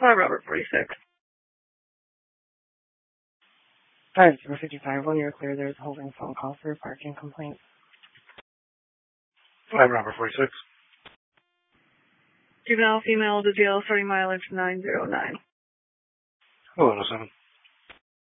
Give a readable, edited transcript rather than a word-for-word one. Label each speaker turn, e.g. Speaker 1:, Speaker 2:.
Speaker 1: Robert 46.
Speaker 2: Alright, 055, when you're clear, there's a holding phone call for a parking complaint.
Speaker 3: Robert 46.
Speaker 1: Juvenile female to jail, starting mileage 909.
Speaker 3: 107.